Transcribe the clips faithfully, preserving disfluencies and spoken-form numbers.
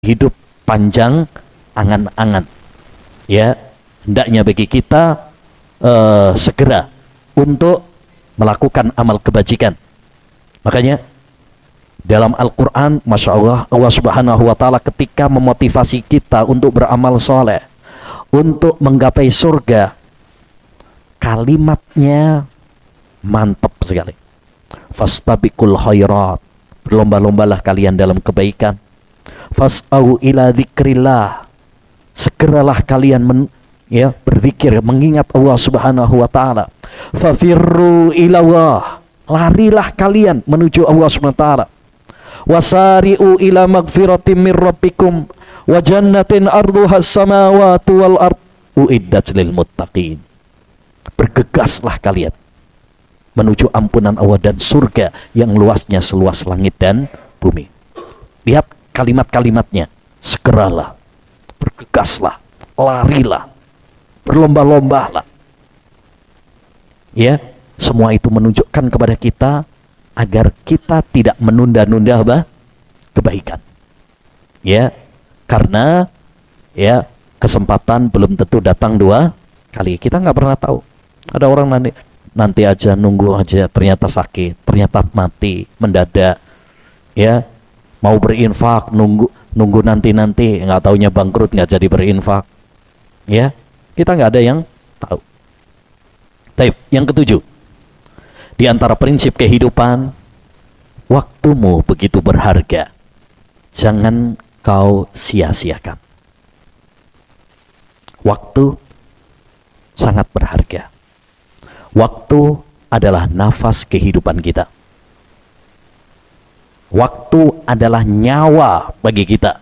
hidup panjang angan-angan. Ya, hendaknya bagi kita uh, segera untuk melakukan amal kebajikan. Makanya dalam Al-Quran, Masya Allah, Allah Subhanahu wa Ta'ala ketika memotivasi kita untuk beramal soleh, untuk menggapai surga, kalimatnya mantap sekali. Fastabiqul khairat, berlomba-lombalah kalian dalam kebaikan. Fas'au ila dzikrillah, segeralah kalian men, ya, berzikir, mengingat Allah Subhanahu wa Ta'ala. Fafirru ilallah, larilah kalian menuju Allah Subhanahu wa Ta'ala. Wasari'u ila magfiratin min rabbikum wa jannatin arduhas samawati wal ard uiddat lil muttaqin. Bergegaslah kalian menuju ampunan Allah dan surga yang luasnya seluas langit dan bumi. Lihat kalimat-kalimatnya, segeralah, bergegaslah, larilah, berlomba-lombalah. Ya, semua itu menunjukkan kepada kita agar kita tidak menunda-nunda apa? Kebaikan. Ya, karena ya kesempatan belum tentu datang dua kali. Kita nggak pernah tahu. Ada orang nanti nanti aja, nunggu aja, ternyata sakit, ternyata mati mendadak. Ya, mau berinfak, nunggu nunggu nanti-nanti, nggak taunya bangkrut, nggak jadi berinfak. Ya, kita nggak ada yang tahu. Baik, yang ketujuh, di antara prinsip kehidupan, waktumu begitu berharga, jangan kau sia-siakan. Waktu sangat berharga. Waktu adalah nafas kehidupan kita. Waktu adalah nyawa bagi kita.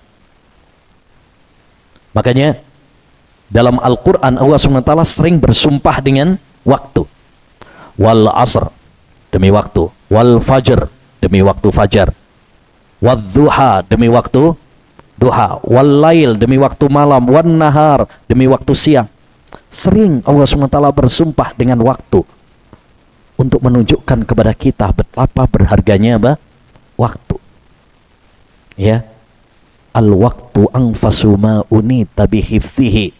Makanya dalam Al-Quran Allah subhanahu wa taala sering bersumpah dengan waktu. Wal asr, demi waktu. Wal fajr, demi waktu fajar. Wal duha, demi waktu duha. Wal lail, demi waktu malam. Wan nahar, demi waktu siang. Sering Allah subhanahu wa taala bersumpah dengan waktu untuk menunjukkan kepada kita betapa berharganya apa? Waktu. Ya, al waktu anfasu ma unita bi hifdhihi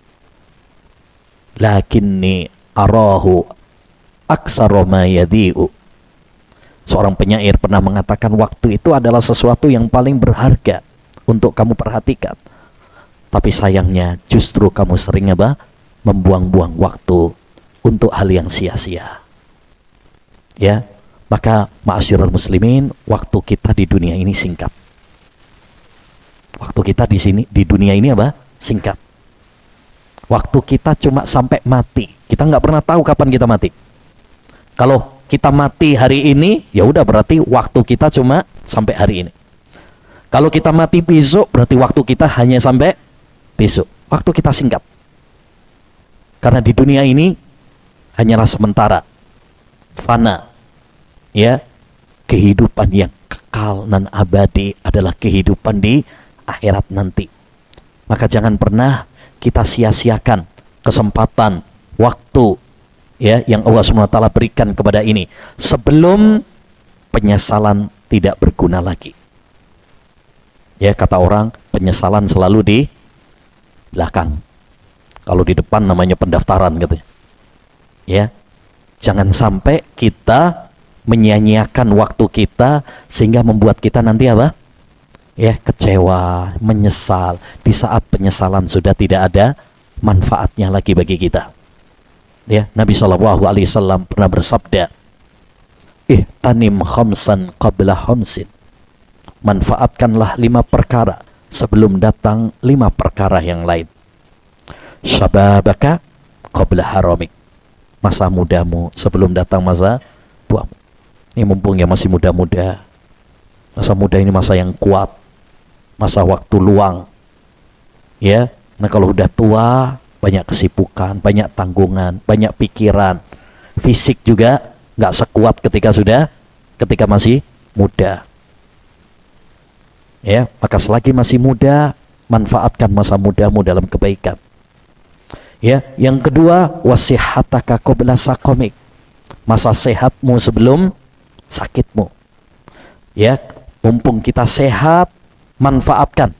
lakinni arahu aksara ma yadhi'u. Seorang penyair pernah mengatakan waktu itu adalah sesuatu yang paling berharga untuk kamu perhatikan, tapi sayangnya justru kamu sering apa? Membuang-buang waktu untuk hal yang sia-sia. Ya, maka ma'asyiral muslimin, waktu kita di dunia ini singkat. Waktu kita di sini di dunia ini apa? Singkat. Waktu kita cuma sampai mati. Kita nggak pernah tahu kapan kita mati. Kalau kita mati hari ini, ya udah berarti waktu kita cuma sampai hari ini. Kalau kita mati besok, berarti waktu kita hanya sampai besok. Waktu kita singkat. Karena di dunia ini hanyalah sementara, fana. Ya, kehidupan yang kekal dan abadi adalah kehidupan di akhirat nanti. Maka jangan pernah kita sia-siakan kesempatan, waktu, ya, yang Allah subhanahu wa taala berikan kepada ini sebelum penyesalan tidak berguna lagi. Ya, kata orang, penyesalan selalu di belakang. Kalau di depan namanya pendaftaran gitu. Ya, jangan sampai kita menyia-nyiakan waktu kita sehingga membuat kita nanti apa? Ya, kecewa, menyesal di saat penyesalan sudah tidak ada manfaatnya lagi bagi kita. Ya, Nabi shallallahu alaihi wasallam pernah bersabda, ihtanim khamsan qabla khamsin. Manfaatkanlah lima perkara sebelum datang lima perkara yang lain. Syababaka qabla haramik. Masa mudamu sebelum datang masa tuamu. Ini mumpung ya masih muda-muda. Masa muda ini masa yang kuat, masa waktu luang. Ya, nah kalau udah tua, banyak kesibukan, banyak tanggungan, banyak pikiran. Fisik juga nggak sekuat ketika sudah, ketika masih muda. Ya, maka selagi masih muda, manfaatkan masa mudamu dalam kebaikan. Ya, yang kedua, wasihataka qabla saqamik. Masa sehatmu sebelum sakitmu. Ya, mumpung kita sehat, manfaatkan